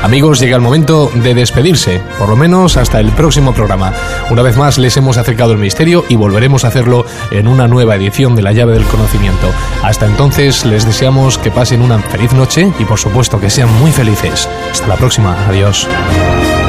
Amigos, llega el momento de despedirse, por lo menos hasta el próximo programa. Una vez más les hemos acercado el misterio y volveremos a hacerlo en una nueva edición de La Llave del Conocimiento. Hasta entonces les deseamos que pasen una feliz noche y por supuesto que sean muy felices. Hasta la próxima. Adiós.